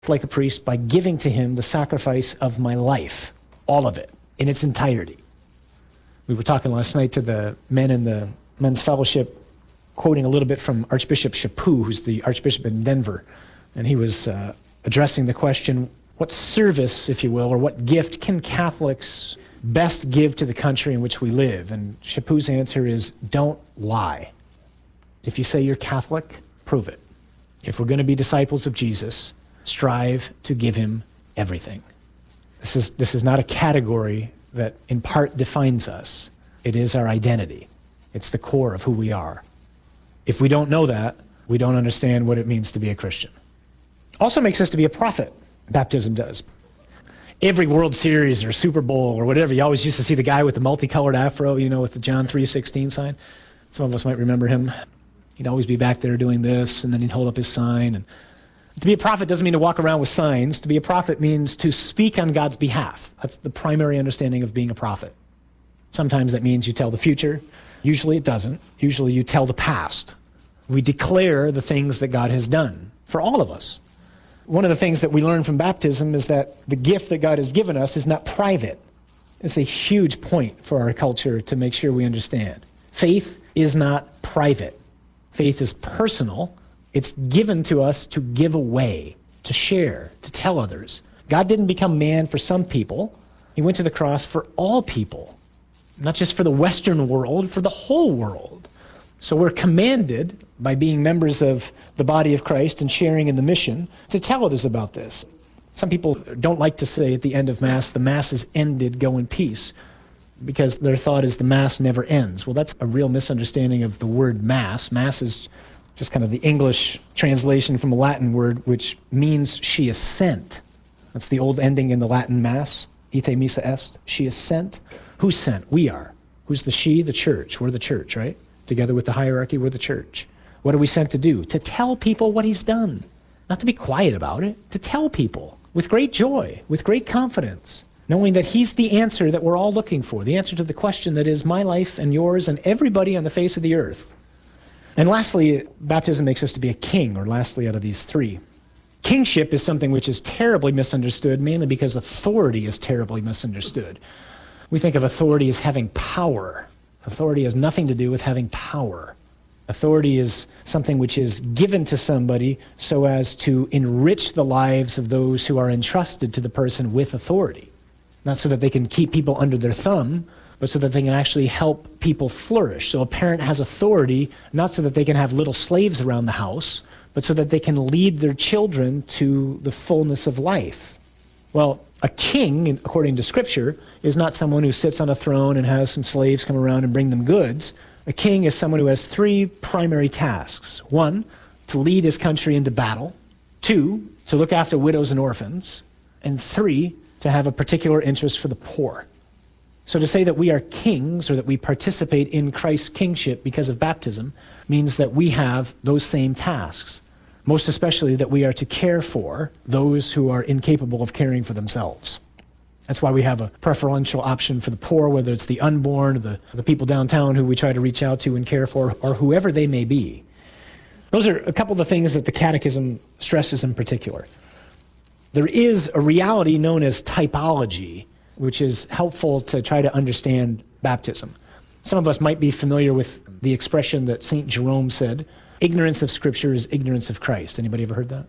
like a priest by giving to him the sacrifice of my life, all of it, in its entirety. We were talking last night to the men in the men's fellowship, quoting a little bit from Archbishop Chaput, who's the Archbishop in Denver, and he was addressing the question, what service, if you will, or what gift can Catholics best give to the country in which we live? And Chaput's answer is, don't lie. If you say you're Catholic, prove it. If we're going to be disciples of Jesus, strive to give him everything. This is not a category that in part defines us. It is our identity. It's the core of who we are. If we don't know that, we don't understand what it means to be a Christian. Also makes us to be a prophet. Baptism does. Every World Series or Super Bowl or whatever, you always used to see the guy with the multicolored afro, with the John 3:16 sign. Some of us might remember him. He'd always be back there doing this, and then he'd hold up his sign. And to be a prophet doesn't mean to walk around with signs. To be a prophet means to speak on God's behalf. That's the primary understanding of being a prophet. Sometimes that means you tell the future. Usually it doesn't. Usually you tell the past. We declare the things that God has done for all of us. One of the things that we learn from baptism is that the gift that God has given us is not private. It's a huge point for our culture to make sure we understand. Faith is not private. Faith is personal. It's given to us to give away, to share, to tell others. God didn't become man for some people. He went to the cross for all people, not just for the Western world, for the whole world. So we're commanded, by being members of the body of Christ and sharing in the mission, to tell others about this. Some people don't like to say at the end of Mass, the Mass is ended, go in peace, because their thought is the Mass never ends. Well, that's a real misunderstanding of the word Mass. Mass is just kind of the English translation from a Latin word, which means she is sent. That's the old ending in the Latin Mass, ite missa est, she is sent. Who's sent? We are. Who's the she? The church. We're the church, right? Together with the hierarchy, we're the church. What are we sent to do? To tell people what he's done. Not to be quiet about it, to tell people with great joy, with great confidence, knowing that he's the answer that we're all looking for, the answer to the question that is my life and yours and everybody on the face of the earth. And lastly, baptism makes us to be a king, or lastly out of these three. Kingship is something which is terribly misunderstood, mainly because authority is terribly misunderstood. We think of authority as having power. Authority has nothing to do with having power. Authority is something which is given to somebody so as to enrich the lives of those who are entrusted to the person with authority. Not so that they can keep people under their thumb, but so that they can actually help people flourish. So a parent has authority, not so that they can have little slaves around the house, but so that they can lead their children to the fullness of life. Well, a king, according to Scripture, is not someone who sits on a throne and has some slaves come around and bring them goods. A king is someone who has three primary tasks. One, to lead his country into battle. Two, to look after widows and orphans. And three, to have a particular interest for the poor. So to say that we are kings, or that we participate in Christ's kingship because of baptism, means that we have those same tasks. Most especially that we are to care for those who are incapable of caring for themselves. That's why we have a preferential option for the poor, whether it's the unborn, or the people downtown who we try to reach out to and care for, or whoever they may be. Those are a couple of the things that the Catechism stresses in particular. There is a reality known as typology, which is helpful to try to understand baptism. Some of us might be familiar with the expression that St. Jerome said, ignorance of Scripture is ignorance of Christ. Anybody ever heard that?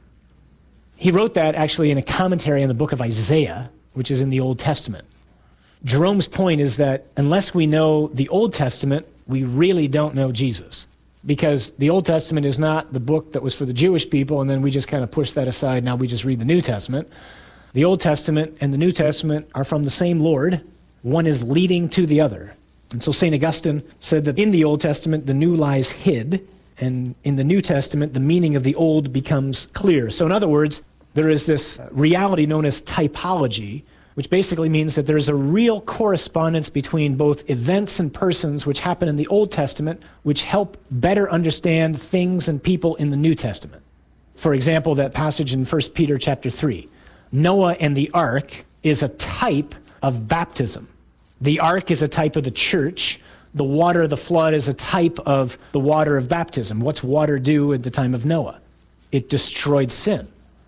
He wrote that actually in a commentary on the book of Isaiah, which is in the Old Testament. Jerome's point is that unless we know the Old Testament, we really don't know Jesus. Because the Old Testament is not the book that was for the Jewish people, and then we just kind of push that aside, now we just read the New Testament. The Old Testament and the New Testament are from the same Lord. One is leading to the other. And so St. Augustine said that in the Old Testament, the new lies hid, and in the New Testament, the meaning of the old becomes clear. So in other words, there is this reality known as typology, which basically means that there's a real correspondence between both events and persons which happen in the Old Testament, which help better understand things and people in the New Testament. For example, that passage in 1 Peter chapter 3. Noah and the ark is a type of baptism. The ark is a type of the church. The water of the flood is a type of the water of baptism. What's water do at the time of Noah? It destroyed sin.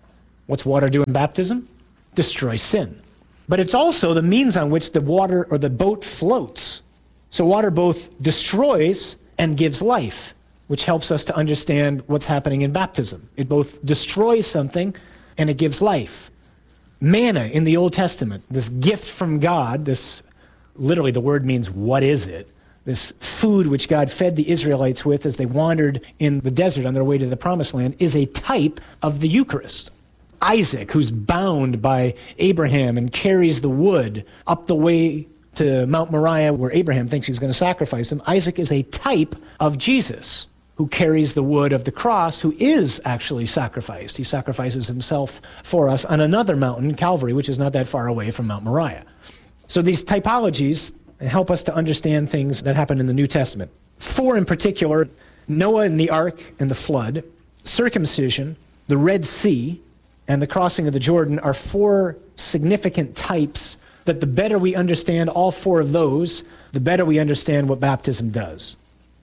What's water do in baptism? Destroy sin. But it's also the means on which the water or the boat floats. So water both destroys and gives life, which helps us to understand what's happening in baptism. It both destroys something and it gives life. Manna in the Old Testament, this gift from God, this, literally the word means what is it? This food which God fed the Israelites with as they wandered in the desert on their way to the Promised Land is a type of the Eucharist. Isaac, who's bound by Abraham and carries the wood up the way to Mount Moriah where Abraham thinks he's going to sacrifice him. Isaac is a type of Jesus, who carries the wood of the cross, who is actually sacrificed. He sacrifices himself for us on another mountain, Calvary, which is not that far away from Mount Moriah. So these typologies help us to understand things that happen in the New Testament. 4 in particular: Noah and the ark and the flood, circumcision, the Red Sea, and the crossing of the Jordan are 4 significant types that the better we understand all 4 of those, the better we understand what baptism does.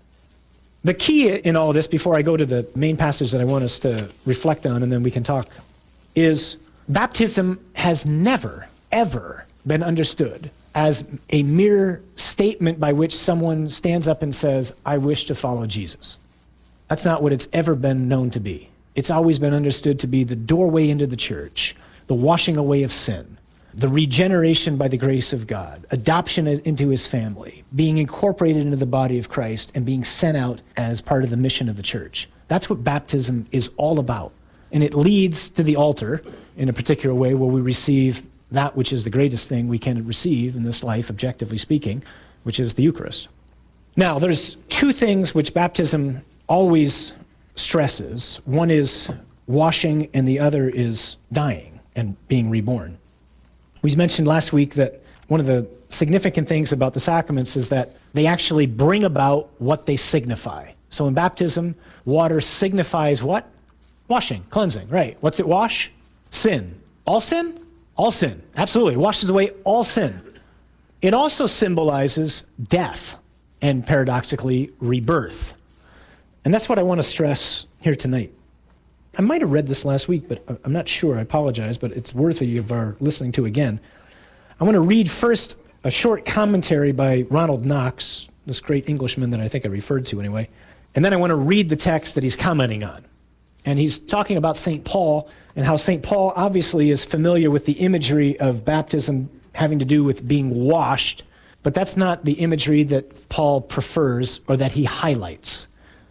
The key in all this, before I go to the main passage that I want us to reflect on and then we can talk, is baptism has never, ever been understood as a mere statement by which someone stands up and says, I wish to follow Jesus. That's not what it's ever been known to be. It's always been understood to be the doorway into the church, the washing away of sin, the regeneration by the grace of God, adoption into his family, being incorporated into the body of Christ, and being sent out as part of the mission of the church. That's what baptism is all about. And it leads to the altar in a particular way where we receive that which is the greatest thing we can receive in this life, objectively speaking, which is the Eucharist. Now, there's 2 things which baptism always stresses. One is washing, and the other is dying and being reborn. We mentioned last week that one of the significant things about the sacraments is that they actually bring about what they signify. So in baptism, water signifies what? Washing, cleansing, right. What's it wash? Sin. All sin? All sin. Absolutely. It washes away all sin. It also symbolizes death and, paradoxically, rebirth. And that's what I want to stress here tonight. I might have read this last week, but I'm not sure. I apologize, but it's worthy of our listening to again. I want to read first a short commentary by Ronald Knox, this great Englishman that I think I referred to anyway, and then I want to read the text that he's commenting on. And he's talking about St. Paul and how St. Paul obviously is familiar with the imagery of baptism having to do with being washed, but that's not the imagery that Paul prefers or that he highlights.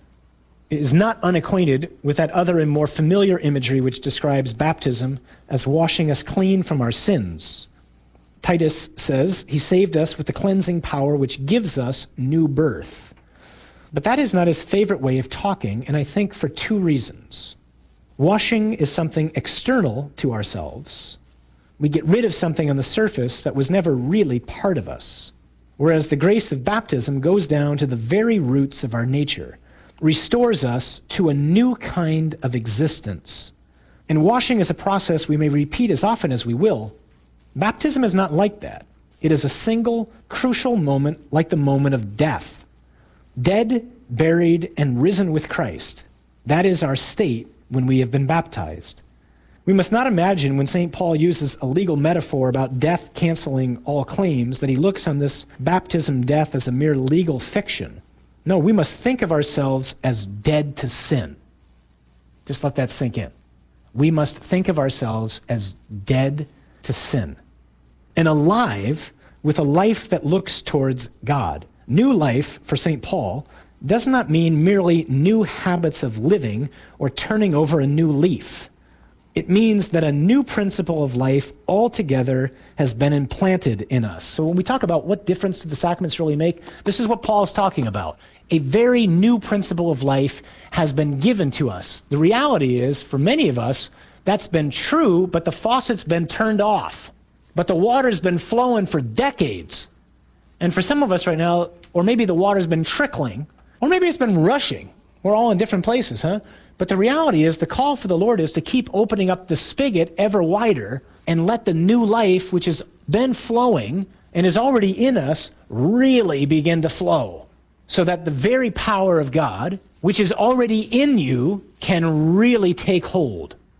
Is not unacquainted with that other and more familiar imagery which describes baptism as washing us clean from our sins. Titus says, he saved us with the cleansing power which gives us new birth. But that is not his favorite way of talking, and I think for 2 reasons. Washing is something external to ourselves. We get rid of something on the surface that was never really part of us, whereas the grace of baptism goes down to the very roots of our nature, restores us to a new kind of existence. And washing is a process we may repeat as often as we will. Baptism is not like that. It is a single, crucial moment like the moment of death. Dead, buried, and risen with Christ. That is our state when we have been baptized. We must not imagine when St. Paul uses a legal metaphor about death canceling all claims that he looks on this baptism death as a mere legal fiction. No, we must think of ourselves as dead to sin. Just let that sink in. We must think of ourselves as dead to sin and alive with a life that looks towards God. New life for St. Paul does not mean merely new habits of living or turning over a new leaf. It means that a new principle of life altogether has been implanted in us. So when we talk about what difference do the sacraments really make, this is what Paul is talking about. A very new principle of life has been given to us. The reality is, for many of us, that's been true, but the faucet's been turned off. But the water's been flowing for decades. And for some of us right now, or maybe the water's been trickling, or maybe it's been rushing. We're all in different places, huh? But the reality is the call for the Lord is to keep opening up the spigot ever wider and let the new life, which has been flowing and is already in us, really begin to flow. So that the very power of God, which is already in you, can really take hold.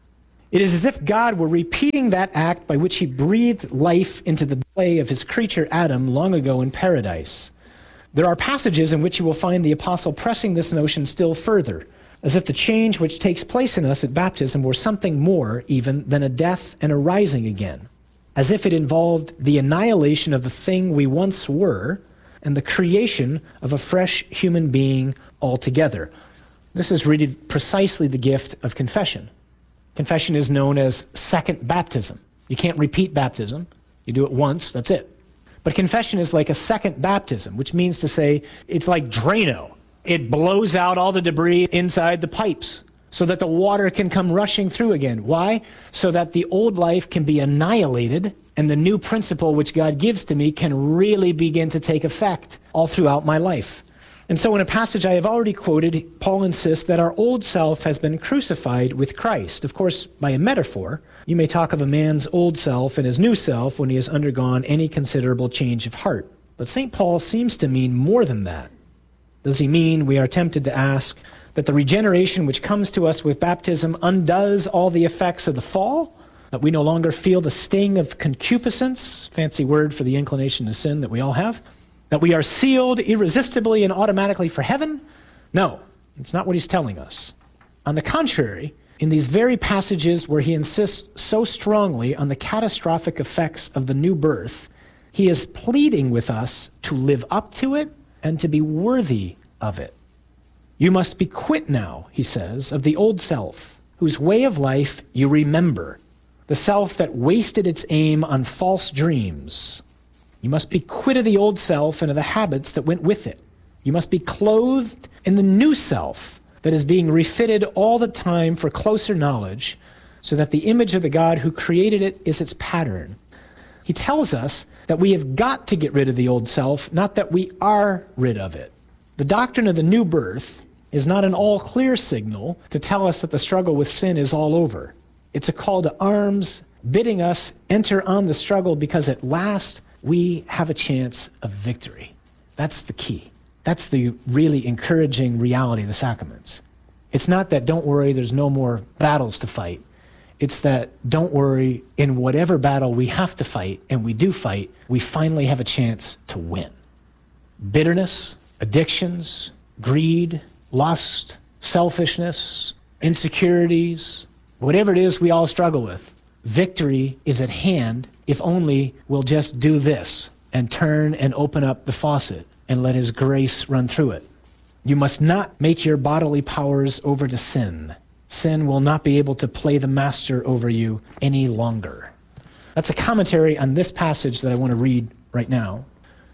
It is as if God were repeating that act by which he breathed life into the clay of his creature Adam long ago in paradise. There are passages in which you will find the apostle pressing this notion still further, as if the change which takes place in us at baptism were something more even than a death and a rising again, as if it involved the annihilation of the thing we once were and the creation of a fresh human being altogether. This is really precisely the gift of confession. Confession is known as second baptism. You can't repeat baptism. You do it once, that's it. But confession is like a second baptism, which means to say it's like Drano. It blows out all the debris inside the pipes so that the water can come rushing through again. Why? So that the old life can be annihilated and the new principle which God gives to me can really begin to take effect all throughout my life. And so in a passage I have already quoted, Paul insists that our old self has been crucified with Christ. Of course, by a metaphor, you may talk of a man's old self and his new self when he has undergone any considerable change of heart. But St. Paul seems to mean more than that. Does he mean, we are tempted to ask, that the regeneration which comes to us with baptism undoes all the effects of the fall? That we no longer feel the sting of concupiscence, fancy word for the inclination to sin that we all have? That we are sealed irresistibly and automatically for heaven? No, it's not what he's telling us. On the contrary, in these very passages where he insists so strongly on the catastrophic effects of the new birth, he is pleading with us to live up to it and to be worthy of it. You must be quit now, he says, of the old self, whose way of life you remember, the self that wasted its aim on false dreams. You must be quit of the old self and of the habits that went with it. You must be clothed in the new self that is being refitted all the time for closer knowledge, so that the image of the God who created it is its pattern. He tells us that we have got to get rid of the old self, not that we are rid of it. The doctrine of the new birth is not an all-clear signal to tell us that the struggle with sin is all over. It's a call to arms, bidding us enter on the struggle because at last we have a chance of victory. That's the key. That's the really encouraging reality of the sacraments. It's not that, don't worry, there's no more battles to fight. It's that, don't worry, in whatever battle we have to fight, and we do fight, we finally have a chance to win. Bitterness, addictions, greed, lust, selfishness, insecurities, whatever it is we all struggle with, victory is at hand if only we'll just do this and turn and open up the faucet and let his grace run through it. You must not make your bodily powers over to sin. Sin will not be able to play the master over you any longer. That's a commentary on this passage that I want to read right now.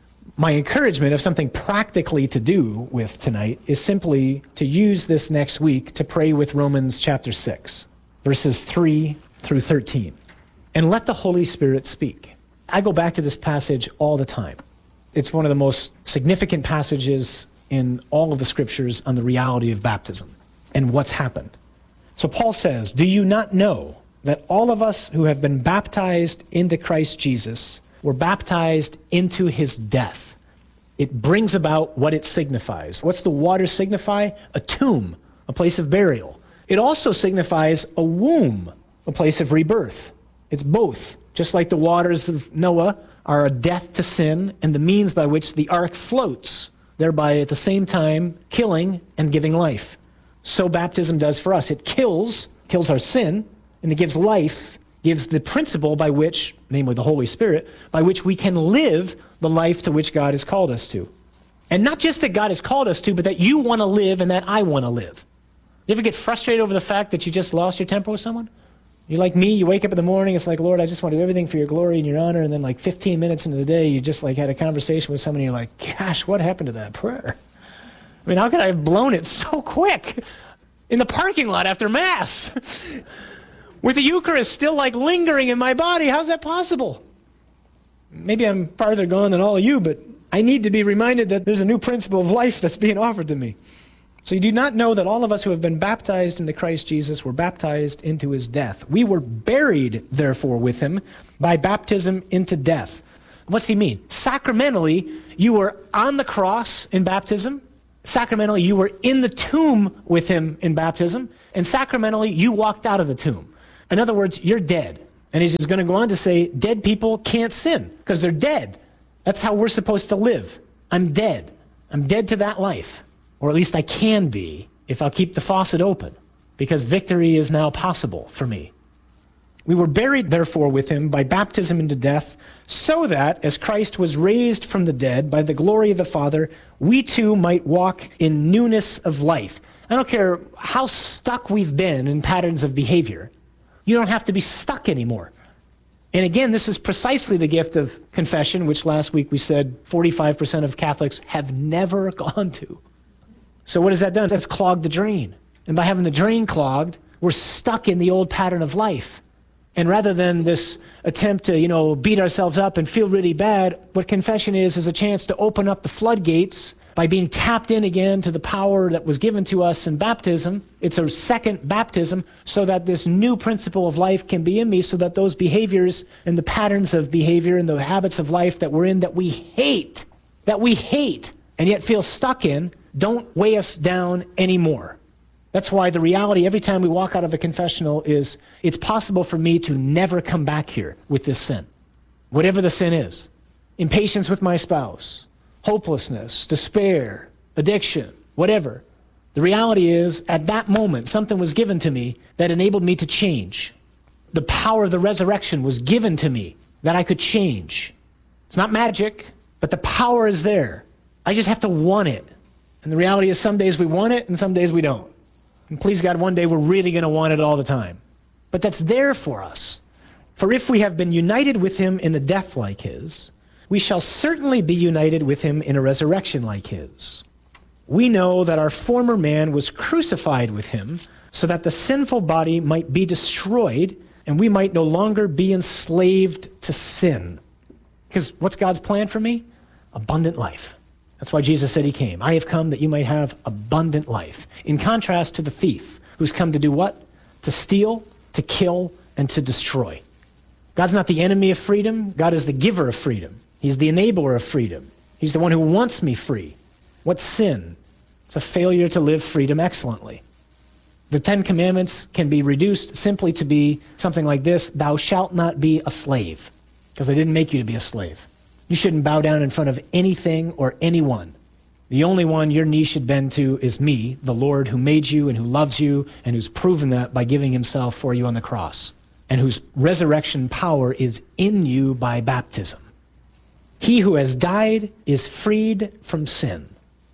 My encouragement of something practically to do with tonight is simply to use this next week to pray with Romans chapter 6, verses 3 through 13. And let the Holy Spirit speak. I go back to this passage all the time. It's one of the most significant passages in all of the scriptures on the reality of baptism and what's happened. So Paul says, do you not know that all of us who have been baptized into Christ Jesus were baptized into his death? It brings about what it signifies. What's the water signify? A tomb, a place of burial. It also signifies a womb, a place of rebirth. It's both. Just like the waters of Noah are a death to sin and the means by which the ark floats, thereby at the same time killing and giving life. So baptism does for us. It kills our sin, and it gives life, gives the principle by which, namely the Holy Spirit, by which we can live the life to which God has called us to. And not just that God has called us to, but that you want to live and that I want to live. You ever get frustrated over the fact that you just lost your temper with someone? You're like me, you wake up in the morning, it's like, Lord, I just want to do everything for your glory and your honor, and then like 15 minutes into the day, you just like had a conversation with someone, and you're like, gosh, what happened to that prayer? I mean, how could I have blown it so quick in the parking lot after Mass? With the Eucharist still like lingering in my body, how's that possible? Maybe I'm farther gone than all of you, but I need to be reminded that there's a new principle of life that's being offered to me. So you do not know that all of us who have been baptized into Christ Jesus were baptized into his death. We were buried, therefore, with him by baptism into death. What's he mean? Sacramentally, you were on the cross in baptism. Sacramentally, you were in the tomb with him in baptism. And sacramentally, you walked out of the tomb. In other words, you're dead. And he's going to go on to say, dead people can't sin because they're dead. That's how we're supposed to live. I'm dead. I'm dead to that life. Or at least I can be if I'll keep the faucet open, because victory is now possible for me. We were buried, therefore, with him by baptism into death, so that, as Christ was raised from the dead by the glory of the Father, we too might walk in newness of life. I don't care how stuck we've been in patterns of behavior. You don't have to be stuck anymore. And again, this is precisely the gift of confession, which last week we said 45% of Catholics have never gone to. So what has that done? That's clogged the drain. And by having the drain clogged, we're stuck in the old pattern of life. And rather than this attempt to, beat ourselves up and feel really bad, what confession is a chance to open up the floodgates by being tapped in again to the power that was given to us in baptism. It's a second baptism so that this new principle of life can be in me, so that those behaviors and the patterns of behavior and the habits of life that we're in, that we hate, and yet feel stuck in, don't weigh us down anymore. That's why the reality every time we walk out of a confessional is it's possible for me to never come back here with this sin, whatever the sin is. Impatience with my spouse, hopelessness, despair, addiction, whatever. The reality is at that moment something was given to me that enabled me to change. The power of the resurrection was given to me that I could change. It's not magic, but the power is there. I just have to want it. And the reality is some days we want it and some days we don't. And please God, one day we're really going to want it all the time. But that's there for us. For if we have been united with him in a death like his, we shall certainly be united with him in a resurrection like his. We know that our former man was crucified with him so that the sinful body might be destroyed and we might no longer be enslaved to sin. Because what's God's plan for me? Abundant life. That's why Jesus said he came. I have come that you might have abundant life. In contrast to the thief, who's come to do what? To steal, to kill, and to destroy. God's not the enemy of freedom. God is the giver of freedom. He's the enabler of freedom. He's the one who wants me free. What's sin? It's a failure to live freedom excellently. The 10 Commandments can be reduced simply to be something like this: thou shalt not be a slave, because I didn't make you to be a slave. You shouldn't bow down in front of anything or anyone. The only one your knee should bend to is me, the Lord who made you and who loves you and who's proven that by giving himself for you on the cross, and whose resurrection power is in you by baptism. He who has died is freed from sin.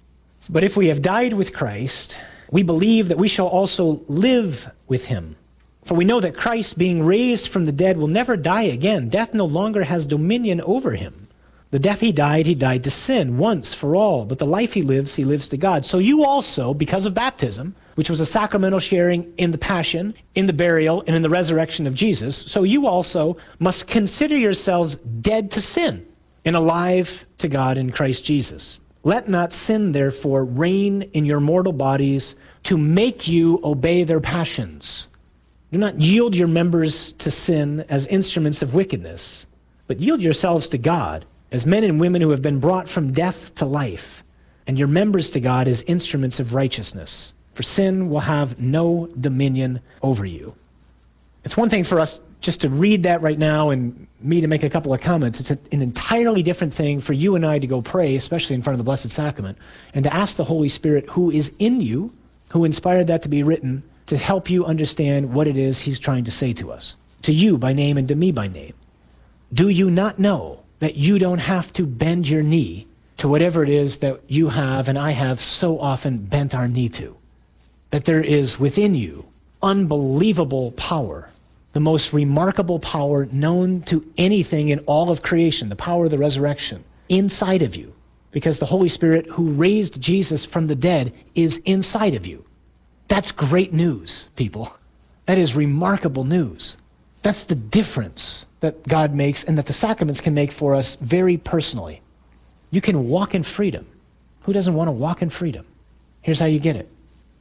But if we have died with Christ, we believe that we shall also live with him. For we know that Christ, being raised from the dead, will never die again. Death no longer has dominion over him. The death he died to sin once for all. But the life he lives to God. So you also, because of baptism, which was a sacramental sharing in the passion, in the burial, and in the resurrection of Jesus, so you also must consider yourselves dead to sin and alive to God in Christ Jesus. Let not sin, therefore, reign in your mortal bodies to make you obey their passions. Do not yield your members to sin as instruments of wickedness, but yield yourselves to God as men and women who have been brought from death to life, and your members to God as instruments of righteousness. For sin will have no dominion over you. It's one thing for us just to read that right now and me to make a couple of comments. It's an entirely different thing for you and I to go pray, especially in front of the Blessed Sacrament, and to ask the Holy Spirit, who is in you, who inspired that to be written, to help you understand what it is he's trying to say to us, to you by name and to me by name. Do you not know that you don't have to bend your knee to whatever it is that you have and I have so often bent our knee to? That there is within you unbelievable power, the most remarkable power known to anything in all of creation, the power of the resurrection, inside of you, because the Holy Spirit who raised Jesus from the dead is inside of you. That's great news, people. That is remarkable news. That's the difference that God makes and that the sacraments can make for us very personally. You can walk in freedom. Who doesn't want to walk in freedom? Here's how you get it.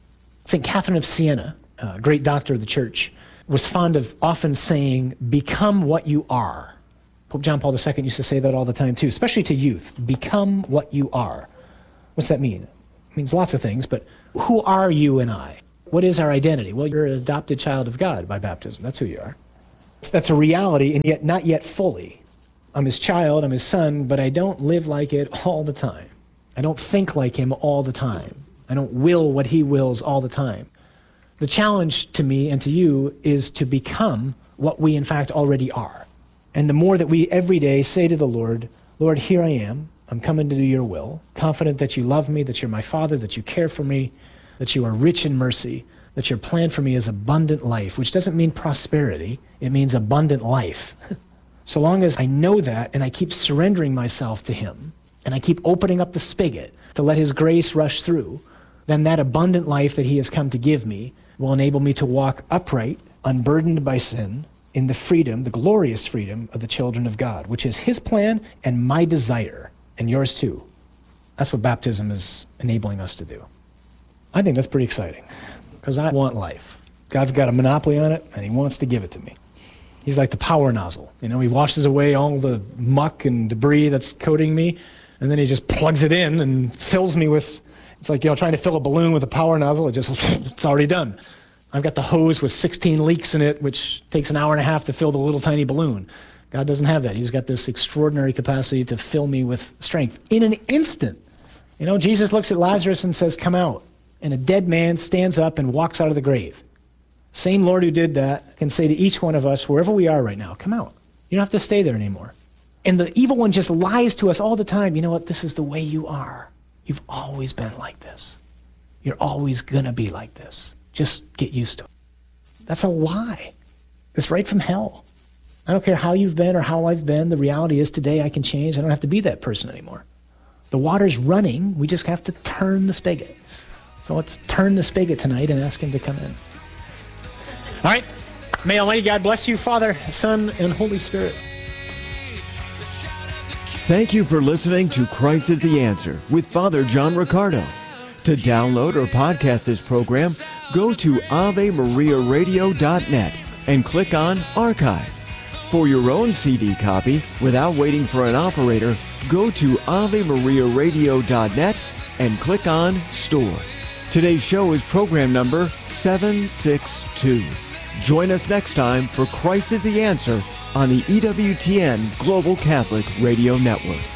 St. Catherine of Siena, a great doctor of the church, was fond of often saying, become what you are. Pope John Paul II used to say that all the time too, especially to youth. Become what you are. What's that mean? It means lots of things, but who are you and I? What is our identity? Well, you're an adopted child of God by baptism. That's who you are. That's a reality, and yet not yet fully. I'm his child, I'm his son, but I don't live like it all the time. I don't think like him all the time. I don't will what he wills all the time. The challenge to me and to you is to become what we in fact already are. And the more that we every day say to the Lord, Lord, here I am. I'm coming to do your will, confident that you love me, that you're my Father, that you care for me, that you are rich in mercy, that your plan for me is abundant life, which doesn't mean prosperity. It means abundant life. So long as I know that and I keep surrendering myself to him and I keep opening up the spigot to let his grace rush through, then that abundant life that he has come to give me will enable me to walk upright, unburdened by sin, in the freedom, the glorious freedom of the children of God, which is his plan and my desire, and yours too. That's what baptism is enabling us to do. I think that's pretty exciting, because I want life. God's got a monopoly on it, and he wants to give it to me. He's like the power nozzle. You know, he washes away all the muck and debris that's coating me, and then he just plugs it in and fills me with, it's like, trying to fill a balloon with a power nozzle. It's already done. I've got the hose with 16 leaks in it, which takes an hour and a half to fill the little tiny balloon. God doesn't have that. He's got this extraordinary capacity to fill me with strength in an instant. Jesus looks at Lazarus and says, come out. And a dead man stands up and walks out of the grave. Same Lord who did that can say to each one of us, wherever we are right now, come out. You don't have to stay there anymore. And the evil one just lies to us all the time. You know what? This is the way you are. You've always been like this. You're always going to be like this. Just get used to it. That's a lie. It's right from hell. I don't care how you've been or how I've been. The reality is today I can change. I don't have to be that person anymore. The water's running. We just have to turn the spigot. So let's turn the spigot tonight and ask him to come in. All right. May Almighty God bless you, Father, Son, and Holy Spirit. Thank you for listening to Christ is the Answer with Father John Riccardo. To download or podcast this program, go to AveMariaRadio.net and click on Archive. For your own CD copy, without waiting for an operator, go to AveMariaRadio.net and click on Store. Today's show is program number 762. Join us next time for Christ is the Answer on the EWTN Global Catholic Radio Network.